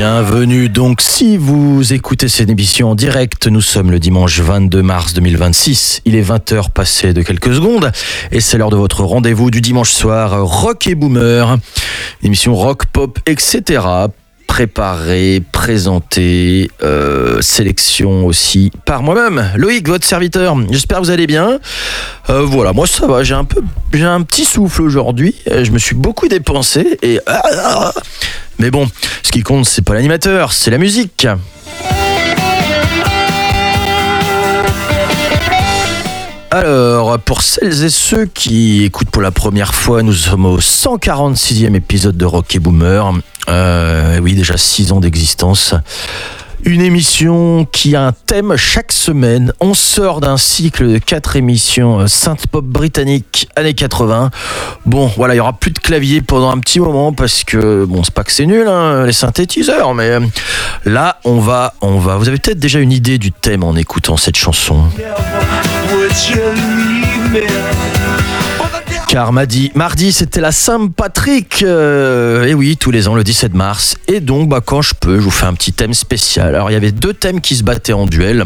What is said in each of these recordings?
Bienvenue donc, si vous écoutez cette émission en direct, nous sommes le dimanche 22 mars 2026, il est 20h passé de quelques secondes et c'est l'heure de votre rendez-vous du dimanche soir Rock et Boomer, émission rock, pop, etc. Préparée, présentée, sélection aussi par moi-même, Loïc, votre serviteur. J'espère que vous allez bien. Voilà, moi ça va, j'ai un petit souffle aujourd'hui. Je me suis beaucoup dépensé et mais bon, ce qui compte, c'est pas l'animateur, c'est la musique. Alors, pour celles et ceux qui écoutent pour la première fois, nous sommes au 146e épisode de Rock et Boomer. Oui, déjà 6 ans d'existence. Une émission qui a un thème chaque semaine. On sort d'un cycle de 4 émissions synth-pop britannique années 80. Bon, voilà, il n'y aura plus de clavier pendant un petit moment parce que, bon, c'est pas que c'est nul, hein, les synthétiseurs, mais là, on va. Vous avez peut-être déjà une idée du thème en écoutant cette chanson. Car mardi, c'était la Saint-Patrick. Et oui, tous les ans, le 17 mars. Et donc, quand je peux, je vous fais un petit thème spécial. Alors, il y avait 2 thèmes qui se battaient en duel.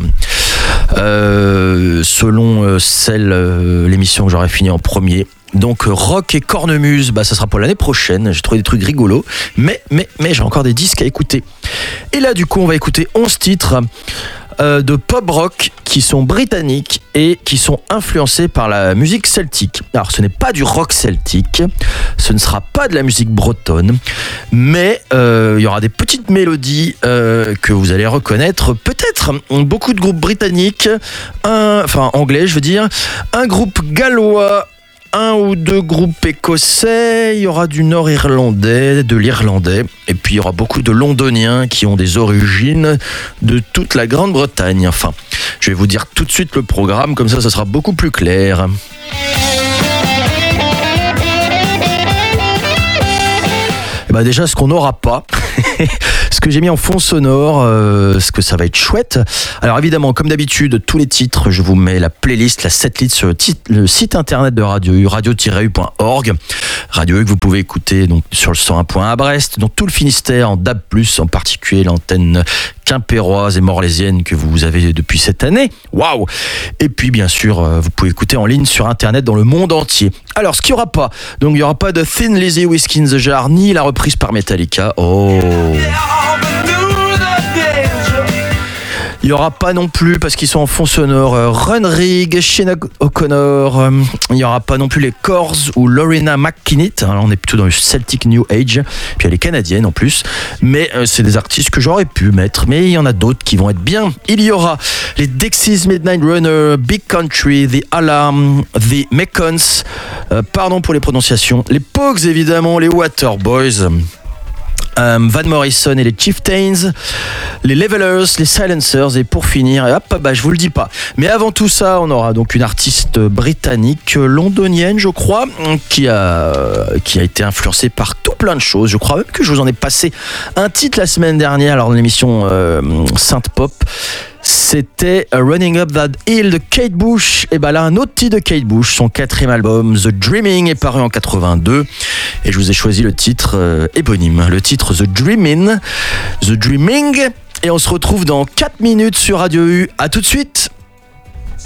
Selon l'émission que j'aurais fini en premier. Donc, rock et cornemuse, ça sera pour l'année prochaine. J'ai trouvé des trucs rigolos. Mais j'ai encore des disques à écouter. Et là, du coup, on va écouter 11 titres de pop rock qui sont britanniques et qui sont influencés par la musique celtique. Alors ce n'est pas du rock celtique, ce ne sera pas de la musique bretonne, mais il y aura des petites mélodies que vous allez reconnaître peut-être. Beaucoup de groupes britanniques, anglais je veux dire, un groupe gallois, 1 ou 2 groupes écossais, il y aura du nord-irlandais, de l'irlandais, et puis il y aura beaucoup de londoniens qui ont des origines de toute la Grande-Bretagne. Enfin, je vais vous dire tout de suite le programme, comme ça sera beaucoup plus clair. Déjà, ce qu'on n'aura pas, ce que j'ai mis en fond sonore, ce que ça va être chouette. Alors évidemment, comme d'habitude, tous les titres, je vous mets la playlist, la setlist sur le site internet de Radio U, radio-u.org. Radio U que vous pouvez écouter donc, sur le 101.1 à Brest, donc tout le Finistère, en DAB+, en particulier l'antenne quimpéroise et morlaisienne que vous avez depuis cette année. Waouh! Et puis bien sûr, vous pouvez écouter en ligne sur internet dans le monde entier. Alors, ce qu'il n'y aura pas, donc il n'y aura pas de Thin Lizzy Whiskey in the Jar, ni la reprise par Metallica. Oh! Il n'y aura pas non plus, parce qu'ils sont en fond sonore, Runrig, Sinead O'Connor. Il n'y aura pas non plus les Corrs ou Lorena McKinnitt. Alors, on est plutôt dans le Celtic New Age. Puis elle est canadienne en plus. Mais c'est des artistes que j'aurais pu mettre. Mais il y en a d'autres qui vont être bien. Il y aura les Dexys Midnight Runner, Big Country, The Alarm, The Mekons. Pardon pour les prononciations. Les Pogues, évidemment, les Waterboys. Van Morrison et les Chieftains, les Levelers, les Silencers, et pour finir, je vous le dis pas. Mais avant tout ça, on aura donc une artiste britannique, londonienne, je crois, qui a été influencée par tout plein de choses. Je crois même que je vous en ai passé un titre la semaine dernière, alors dans l'émission Synth Pop. C'était Running Up That Hill de Kate Bush. Et là, un autre titre de Kate Bush, son 4e album, The Dreaming, est paru en 82. Et je vous ai choisi le titre éponyme, le titre The Dreaming. Et on se retrouve dans 4 minutes sur Radio U. À tout de suite.